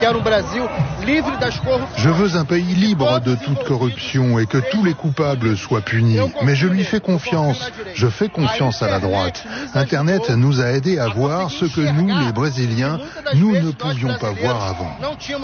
Je veux un pays libre de toute corruption et que tous les coupables soient punis. Mais je lui fais confiance. Je fais confiance à la droite. Internet nous a aidés à voir ce que nous, les Brésiliens, nous ne pouvions pas voir avant.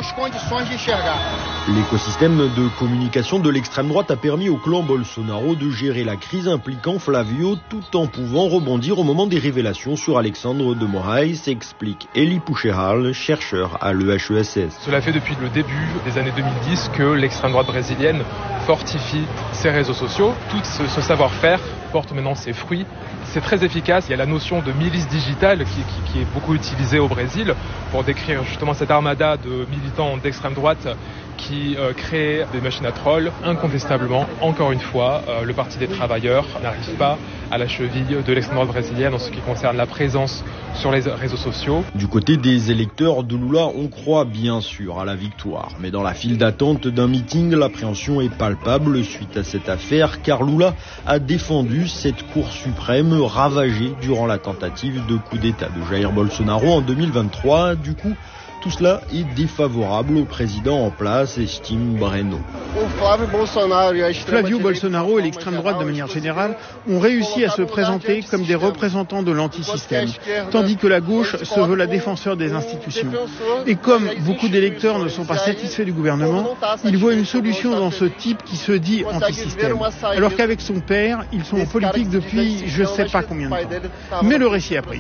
L'écosystème de communication de l'extrême droite a permis au clan Bolsonaro de gérer la crise impliquant Flavio tout en pouvant rebondir au moment des révélations sur Alexandre de Moraes, explique Eli Pucheral, chercheur à l'EHESS. Cela fait depuis le début des années 2010 que l'extrême droite brésilienne fortifie ses réseaux sociaux. Tout ce savoir-faire porte maintenant ses fruits. C'est très efficace. Il y a la notion de milice digitale qui est beaucoup utilisée au Brésil pour décrire justement cette armada de militants d'extrême droite qui créent des machines à trolls. Incontestablement, encore une fois, le Parti des travailleurs n'arrive pas à la cheville de l'extrême droite brésilienne en ce qui concerne la présence sur les réseaux sociaux. Du côté des électeurs de Lula, on croit bien sûr à la victoire. Mais dans la file d'attente d'un meeting, l'appréhension est palpable suite à cette affaire, car Lula a défendu cette Cour suprême ravagée durant la tentative de coup d'État de Jair Bolsonaro en 2023. Du coup, tout cela est défavorable au président en place, estime Breno. Flavio Bolsonaro et l'extrême droite de manière générale ont réussi à se présenter comme des représentants de l'antisystème, tandis que la gauche se veut la défenseur des institutions. Et comme beaucoup d'électeurs ne sont pas satisfaits du gouvernement, ils voient une solution dans ce type qui se dit antisystème. Alors qu'avec son père, ils sont en politique depuis je ne sais pas combien de temps. Mais le récit a pris.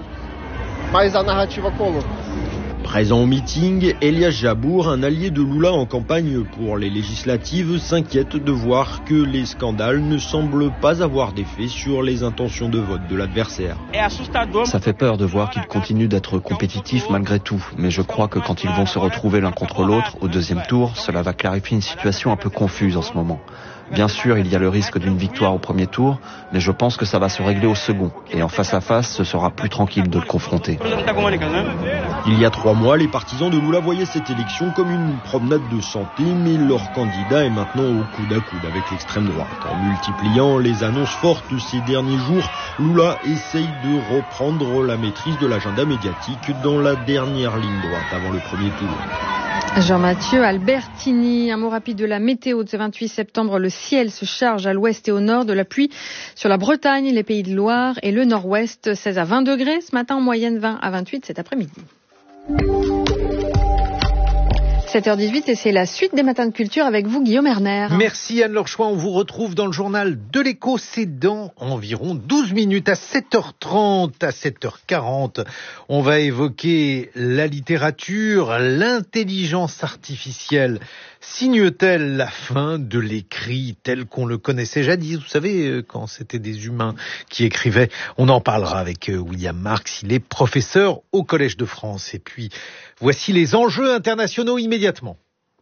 Présent au meeting, Elias Jabour, un allié de Lula en campagne pour les législatives, s'inquiète de voir que les scandales ne semblent pas avoir d'effet sur les intentions de vote de l'adversaire. Ça fait peur de voir qu'ils continuent d'être compétitifs malgré tout, mais je crois que quand ils vont se retrouver l'un contre l'autre au deuxième tour, cela va clarifier une situation un peu confuse en ce moment. Bien sûr, il y a le risque d'une victoire au premier tour, mais je pense que ça va se régler au second. Et en face à face, ce sera plus tranquille de le confronter. Il y a 3 mois, les partisans de Lula voyaient cette élection comme une promenade de santé, mais leur candidat est maintenant au coude à coude avec l'extrême droite. En multipliant les annonces fortes ces derniers jours, Lula essaye de reprendre la maîtrise de l'agenda médiatique dans la dernière ligne droite avant le premier tour. Jean-Mathieu Albertini, un mot rapide de la météo de ce 28 septembre. Le ciel se charge à l'ouest et au nord, de la pluie sur la Bretagne, les Pays de Loire et le nord-ouest. 16 à 20 degrés ce matin, en moyenne 20 à 28 cet après-midi. 7h18 et c'est la suite des matins de culture avec vous, Guillaume Erner. Merci Anne-Laure Chouin, on vous retrouve dans le journal de l'Écho, c'est dans environ 12 minutes à 7h30, à 7h40. On va évoquer la littérature, l'intelligence artificielle. Signe-t-elle la fin de l'écrit tel qu'on le connaissait jadis? Vous savez, quand c'était des humains qui écrivaient. On en parlera avec William Marx, il est professeur au Collège de France. Et puis, voici les enjeux internationaux immédiatement.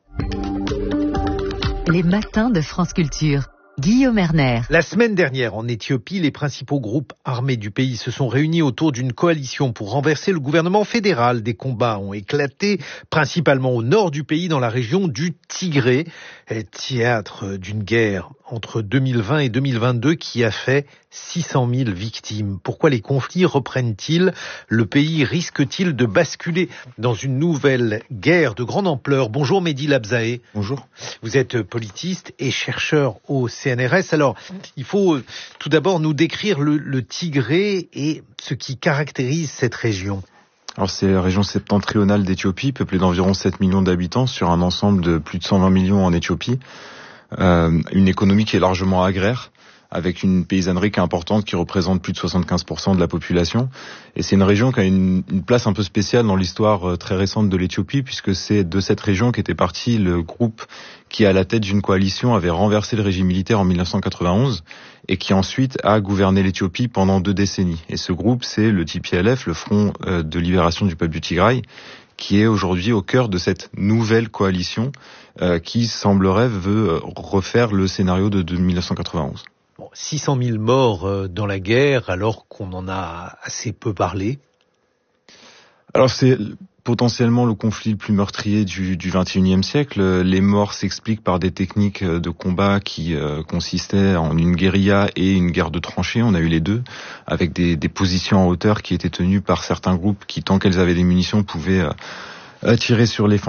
Les matins de France Culture. Guillaume Erner. La semaine dernière, en Éthiopie, les principaux groupes armés du pays se sont réunis autour d'une coalition pour renverser le gouvernement fédéral. Des combats ont éclaté, principalement au nord du pays, dans la région du Tigré, théâtre d'une guerre entre 2020 et 2022 qui a fait 600 000 victimes. Pourquoi les conflits reprennent-ils? Le pays risque-t-il de basculer dans une nouvelle guerre de grande ampleur? Bonjour Mehdi Labzaé. Bonjour. Vous êtes politiste et chercheur au CNRS. Alors, il faut tout d'abord nous décrire le Tigré et ce qui caractérise cette région. Alors c'est la région septentrionale d'Éthiopie, peuplée d'environ 7 millions d'habitants sur un ensemble de plus de 120 millions en Éthiopie. Une économie qui est largement agraire, avec une paysannerie qui est importante, qui représente plus de 75% de la population. Et c'est une région qui a une place un peu spéciale dans l'histoire très récente de l'Éthiopie, puisque c'est de cette région qu'était parti le groupe qui, à la tête d'une coalition, avait renversé le régime militaire en 1991 et qui ensuite a gouverné l'Éthiopie pendant 2 décennies. Et ce groupe, c'est le TPLF, le Front de libération du peuple du Tigraï, qui est aujourd'hui au cœur de cette nouvelle coalition qui semblerait veut refaire le scénario de 1991. 600 000 morts dans la guerre alors qu'on en a assez peu parlé. Alors c'est potentiellement le conflit le plus meurtrier du XXIe siècle. Les morts s'expliquent par des techniques de combat qui consistaient en une guérilla et une guerre de tranchées. On a eu les deux, avec des positions en hauteur qui étaient tenues par certains groupes qui, tant qu'elles avaient des munitions, pouvaient tirer sur les